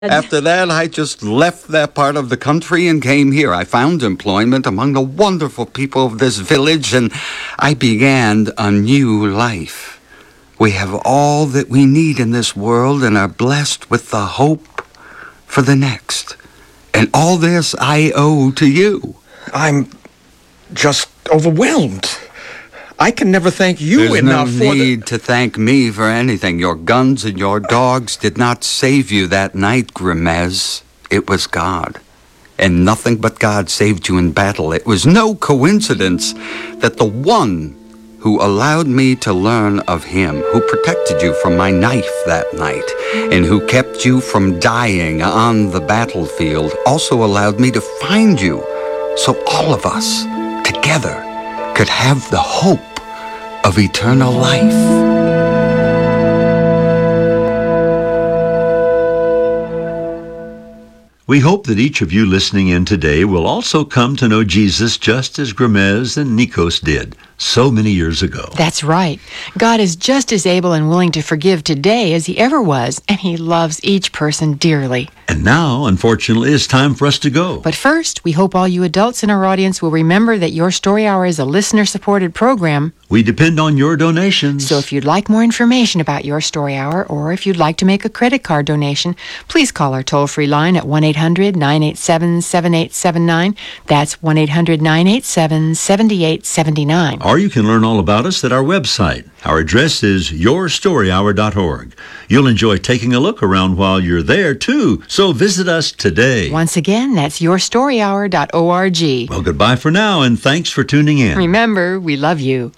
After that, I just left that part of the country and came here. I found employment among the wonderful people of this village, and I began a new life. We have all that we need in this world and are blessed with the hope for the next. And all this I owe to you. I'm just overwhelmed. I can never thank you There's enough no for need to thank me for anything. Your guns and your dogs did not save you that night, Grimez. It was God. And nothing but God saved you in battle. It was no coincidence that the one who allowed me to learn of him, who protected you from my knife that night, and who kept you from dying on the battlefield, also allowed me to find you, so all of us, together, could have the hope of eternal life. We hope that each of you listening in today will also come to know Jesus just as Grimez and Nikos did so many years ago. That's right. God is just as able and willing to forgive today as he ever was, and he loves each person dearly. And now, unfortunately, it's time for us to go. But first, we hope all you adults in our audience will remember that Your Story Hour is a listener-supported program. We depend on your donations. So if you'd like more information about Your Story Hour, or if you'd like to make a credit card donation, please call our toll-free line at 1-800-987-7879. That's 1-800-987-7879. Or you can learn all about us at our website. Our address is yourstoryhour.org. You'll enjoy taking a look around while you're there, too. So visit us today. Once again, that's yourstoryhour.org. Well, goodbye for now, and thanks for tuning in. Remember, we love you.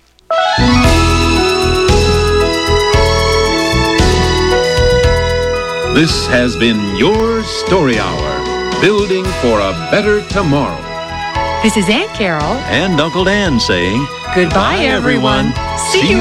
This has been Your Story Hour, building for a better tomorrow. This is Aunt Carol. And Uncle Dan saying, Goodbye, everyone. See you